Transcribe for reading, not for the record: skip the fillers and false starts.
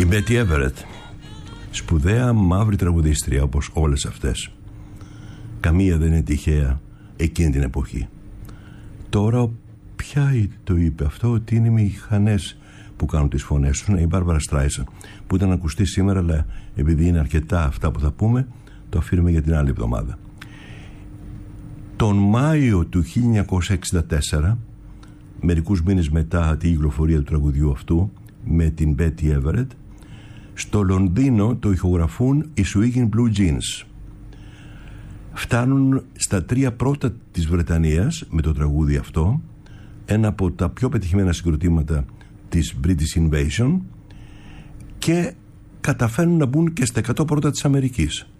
Betty Everett, σπουδαία μαύρη τραγουδίστρια όπως όλες αυτές. Καμία δεν είναι τυχαία εκείνη την εποχή. Τώρα ποια το είπε αυτό, ότι είναι οι μηχανές που κάνουν τις φωνές του? Είναι η Μπάρμπαρα Στράισαν, που ήταν να ακουστεί σήμερα, αλλά επειδή είναι αρκετά αυτά που θα πούμε, το αφήνουμε για την άλλη εβδομάδα. Τον Μάιο του 1964, μερικούς μήνες μετά την κυκλοφορία του τραγουδιού αυτού με την Betty Everett, στο Λονδίνο το ηχογραφούν οι Swingin' Blue Jeans. Φτάνουν στα 3 πρώτα της Βρετανίας με το τραγούδι αυτό, ένα από τα πιο πετυχημένα συγκροτήματα της British Invasion, και καταφέρνουν να μπουν και στα 100 πρώτα της Αμερικής.